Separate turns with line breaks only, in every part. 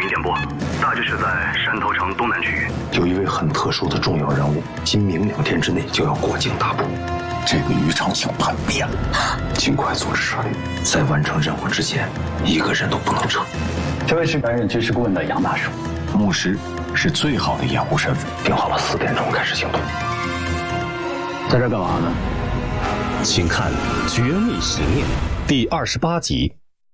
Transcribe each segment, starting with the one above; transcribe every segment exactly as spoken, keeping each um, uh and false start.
频电波，大致是在山头城东南区域，
有一位很特殊的重要人物，今明两天之内就要过境大埔。这个余长小叛变了，尽快组织撤离，在完成任务之前，一个人都不能撤。
这位是担任军事顾问的杨大叔，
牧师是最好的掩护身份。定好了四点钟开始行动。
在这干嘛呢？
请看《绝密使命》第二十八集。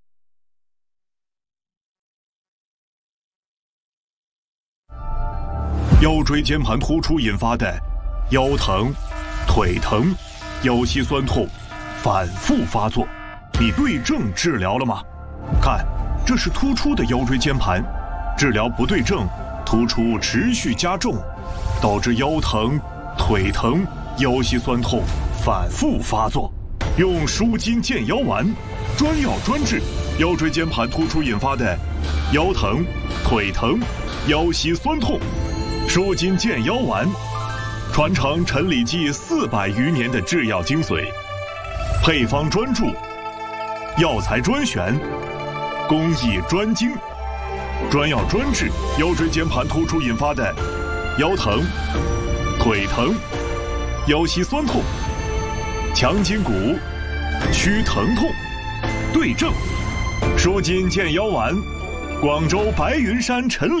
腰椎间盘突出引发的腰疼、腿疼、腰膝酸痛反复发作，你对症治疗了吗？看，这是突出的腰椎间盘，治疗不对症，突出持续加重，导致腰疼、腿疼、腰膝酸痛反复发作。用舒筋健腰丸，专药专治腰椎间盘突出引发的腰疼、腿疼、腰膝酸痛。舒筋健腰丸，传承陈李济四百余年的制药精髓，配方专注，药材专选，工艺专精，专药专治腰椎间盘突出引发的腰疼、腿疼、腰膝酸痛、强筋骨、虚疼痛，对症。舒筋健腰丸，广州白云山陈李